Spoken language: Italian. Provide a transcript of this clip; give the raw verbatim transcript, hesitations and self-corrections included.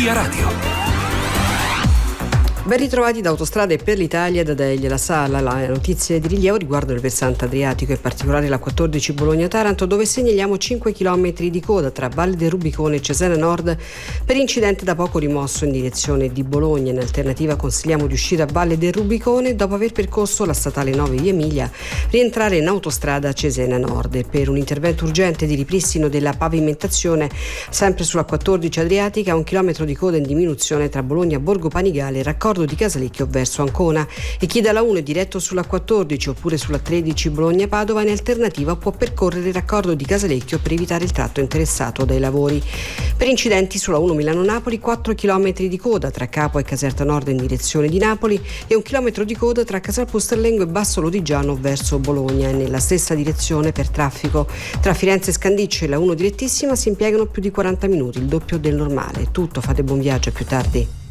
Via Radio. Ben ritrovati da Autostrade per l'Italia, da Delia La Sala. Le notizie di rilievo riguardano il versante adriatico, in particolare la quattordici Bologna-Taranto, dove segnaliamo cinque chilometri di coda tra Valle del Rubicone e Cesena Nord per incidente da poco rimosso in direzione di Bologna. In alternativa consigliamo di uscire a Valle del Rubicone dopo aver percorso la statale nove via Emilia, rientrare in autostrada Cesena Nord. E per un intervento urgente di ripristino della pavimentazione sempre sulla quattordici Adriatica, un chilometro di coda in diminuzione tra Bologna Borgo Panigale e raccordo di Casalecchio verso Ancona. E chi dalla uno è diretto sulla quattordici oppure sulla tredici Bologna-Padova, in alternativa può percorrere il raccordo di Casalecchio per evitare il tratto interessato dai lavori. Per incidenti sulla uno Milano-Napoli, quattro chilometri di coda tra Capo e Caserta Nord in direzione di Napoli e un chilometro di coda tra Casalpusterlengo e Basso Lodigiano verso Bologna. E nella stessa direzione per traffico tra Firenze e Scandiccio e la uno direttissima si impiegano più di quaranta minuti, il doppio del normale. Tutto, fate buon viaggio, a più tardi.